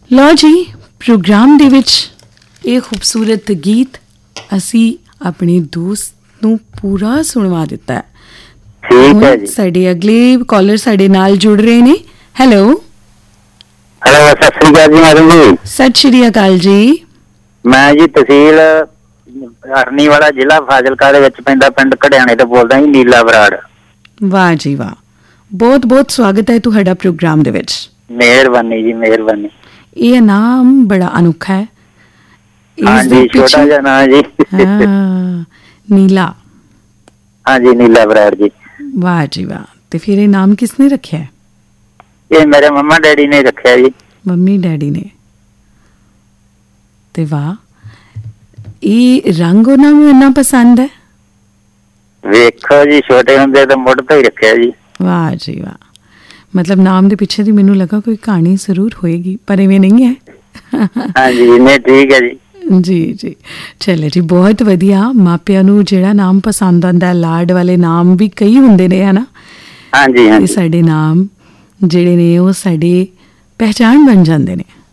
ਲਓ ਜੀ, ਪ੍ਰੋਗਰਾਮ ਦੇ ਵਿੱਚ ਇਹ ਖੂਬਸੂਰਤ ਗੀਤ ਅਸੀਂ ਆਪਣੇ ਦੋਸਤ ਨੂੰ ਪੂਰਾ ਸੁਣਵਾ ਦਿੱਤਾ ਹੈ। ਠੀਕ ਹੈ ਜੀ। ਸਾਡੇ ਅਗਲੇ ਕਾਲਰ ਸਾਡੇ ਨਾਲ ਜੁੜ ਰਹੇ ਨੇ। ਹੈਲੋ ਹੈਲੋ, ਸਤਿ ਸ੍ਰੀ ਅਕਾਲ ਜੀ ਮੈਡਮ ਜੀ। ਸਤਿ ਸ਼੍ਰੀ ਅਕਾਲ ਜੀ। ਮੈਂ ਜੀ ਤਹਿਸੀਲ ਅਰਨੀ ਵਾਲਾ, ਜ਼ਿਲ੍ਹਾ ਫਾਜ਼ਿਲਕਾ ਦੇ ਵਿੱਚ ਪੈਂਦਾ ਪਿੰਡ ਘੜਿਆਣੇ ਤੋਂ ਬੋਲਦਾ ਜੀ, ਨੀਲਾ ਬਰਾੜ। ਵਾਹ ਜੀ ਵਾਹ, ਬਹੁਤ ਬਹੁਤ ਸਵਾਗਤ ਹੈ ਤੁਹਾਡਾ ਪ੍ਰੋਗਰਾਮ ਦੇ ਵਿੱਚ। ਮਿਹਰਬਾਨੀ ਜੀ, ਮਿਹਰਬਾਨੀ। ਇਹ ਨਾਮ ਬੜਾ ਅਨੋਖਾ ਹੈ। ਹਾਂਜੀ, ਛੋਟਾ ਜਿਹਾ ਨਾਮ ਜੀ। ਨੀਲਾ। ਹਾਂਜੀ, ਨੀਲਾ ਬਰਾੜ ਜੀ। ਵਾਹ ਜੀ ਵਾਹ। ਤੇ ਫਿਰ ਇਹ ਨਾਮ ਕਿਸਨੇ ਰੱਖਿਆ ਹੈ? ਇਹ ਮੇਰੇ ਮੰਮਾ ਡੈਡੀ ਨੇ ਰੱਖਿਆ ਜੀ। ਮੰਮੀ ਡੈਡੀ ਨੇ। ਤੇ ਵਾਹ, ਇਹ ਰੰਗ ਉਹਨਾਂ ਨੂੰ ਇੰਨਾ ਪਸੰਦ ਹੈ? ਵੇਖੋ ਜੀ, ਛੋਟੇ ਹੁੰਦੇ ਤਾਂ ਮੁੱਢ ਤੋਂ ਹੀ ਰੱਖਿਆ ਜੀ। ਵਾਹ ਜੀ ਵਾਹ। ਮਤਲਬ ਨਾਮ ਦੇ ਪਿੱਛੇ ਦੀ ਮੈਨੂੰ ਲੱਗਾ ਕੋਈ ਕਹਾਣੀ ਜ਼ਰੂਰ ਹੋਏਗੀ, ਪਰ ਇਵੇਂ ਨਹੀਂ ਹੈ। ਹਾਂਜੀ, ਨਹੀਂ ਠੀਕ ਹੈ ਜੀ। ਜੀ ਜੀ, ਚਲੋ ਜੀ, ਬਹੁਤ ਵਧੀਆ। ਮਾਪਿਆਂ ਨੂੰ ਜਿਹੜਾ ਨਾਮ ਪਸੰਦ ਆਉਂਦਾ, ਲਾਡ ਵਾਲੇ ਨਾਮ ਵੀ ਕਈ ਹੁੰਦੇ ਨੇ, ਹਨਾ। ਹਾਂਜੀ ਹਾਂਜੀ, ਸਾਡੇ ਨਾਮ ਜਿਹੜੇ ਨੇ ਉਹ ਸਾਡੀ ਪਹਿਚਾਣ ਬਣ ਜਾਂਦੇ ਨੇ।